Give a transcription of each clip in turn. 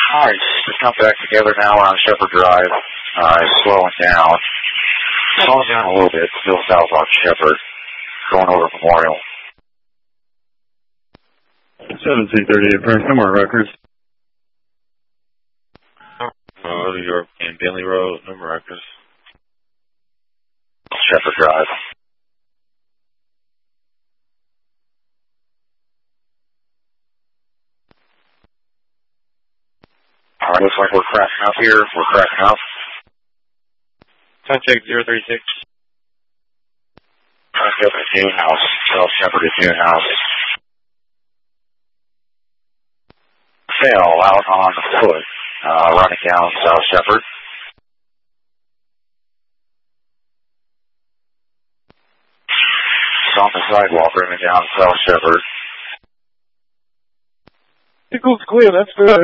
Alright, just come back together now on Shepherd Drive. It's slowing down. Slowing down a little bit, still south on Shepherd. Going over Memorial. 1738, Brent, no more records. New York and Bentley Road, no more records. Shepherd Drive. Alright, looks like we're crashing up here. We're crashing up. Contact 036. Crash up at Dune House. South Shepherd at Dune House. Fail out on foot. Running down South Shepherd. It's on the sidewalk running down South Shepherd. Vehicle's clear, that's good.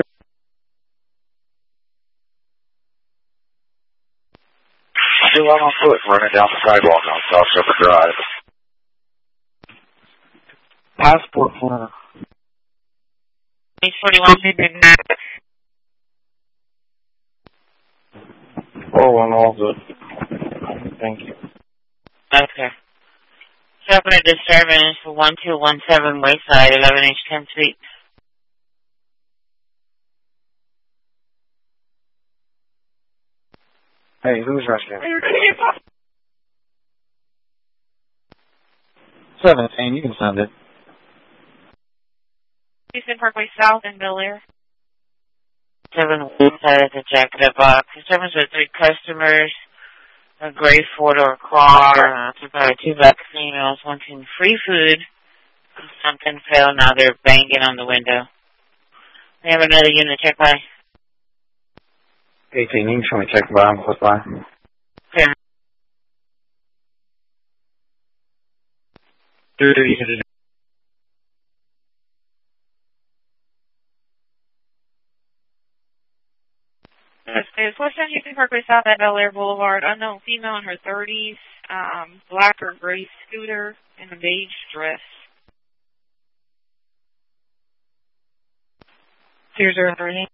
Still out on foot running down the sidewalk on South Shepherd Drive. Passport for 41. Oh, on all the. Thank you. Okay. Shepherd disturbance for 1217 Wayside, 11H 10 Suite. Hey, who's rushing? 17, you can send it. Houston Parkway South in Bel Air. 7 Wayside at the Jacket Box. Disturbance with 3 customers. A gray 4-door car. Occupied 2 black females wanting free food. Something failed. Now they're banging on the window. We have another unit check by. 18, you can show me check by. I'm close by. Clear. It's Western Houston Parkway South at Bel Air Boulevard. Unknown female in her 30s. Black or gray scooter in a beige dress. 203.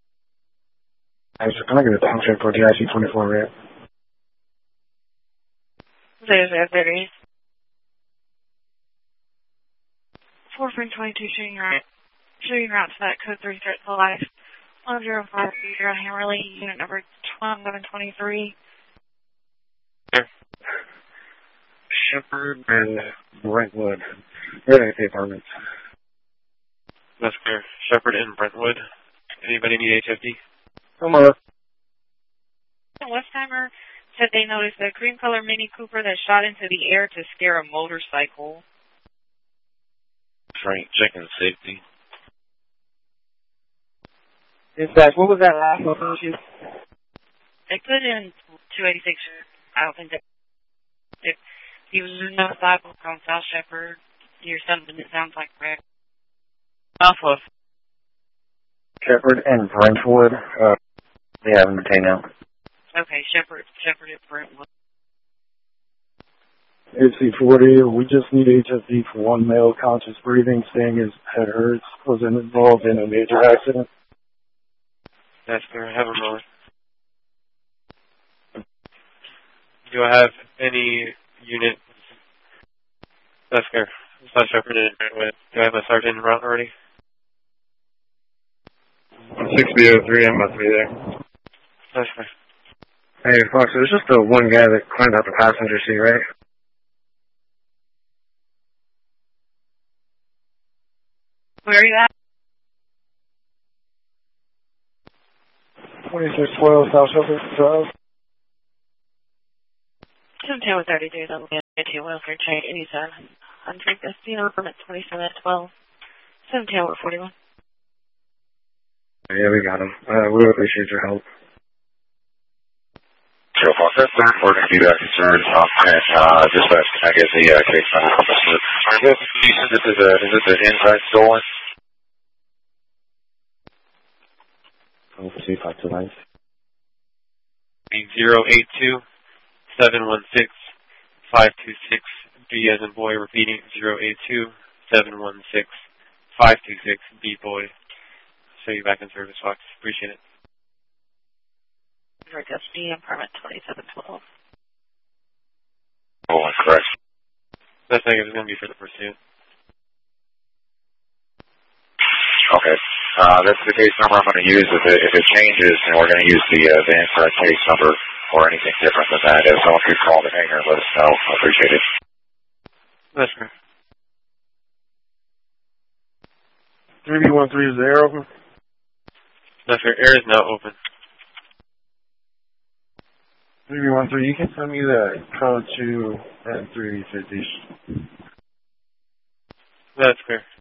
I was going to get a time check for DIC 24 red. 030. 4 from 22 shooting route to that code 3 threat to life. 105 Hammerly, unit number 1123. Shepherd and Brentwood. Where are the apartments? That's clear. Shepherd and Brentwood. Anybody need HFD? Come on. Westheimer said they noticed a cream color Mini Cooper that shot into the air to scare a motorcycle. Frank, checking safety. Dispatch, what was that last one issue? They put in 286. I don't think that. If he was in the sidewalk on South Shepherd, hear something that sounds like wreck. Off of Shepherd and Brentwood. They haven't retained now. Okay, Shepherd and Brentwood. AC40, we just need HFD for one male conscious breathing, saying his head hurts, was involved in a major accident. That's clear. Have a moment. Do I have any unit? That's clear. South Shepherd and Brentwood. Do I have a sergeant en route already? 6B03, I must be there. That's clear. Hey, Fox, there's just the one guy that climbed out the passenger seat, right? Where are you at? 2612 South Shepherd Drive. 710 with 33, that'll be a 2 Wilford Trade 87. Unfreak Destino, permit 27 at 12. 710 with 41. Yeah, we got him. We appreciate your help. Sure, Fox, that's that. We're going to do that concern. And dispatch, can I get the case number from the slip? You said this is an inside stolen? 2529. 082 716 526 B as in boy, repeating 082 716 526 B boy. show you back in service box. Appreciate it. For Dusty and permit 2712. Oh, correct. That's negative is going to be for the pursuit. Okay. That's the case number I'm going to use. If it changes, and we're going to use the incorrect case number or anything different than that, if someone could call the hangar and let us know, I appreciate it. That's sir. 3B13 is the air open? That's sir. Air is now open. 3B13, you can send me that code to that 350. That's clear.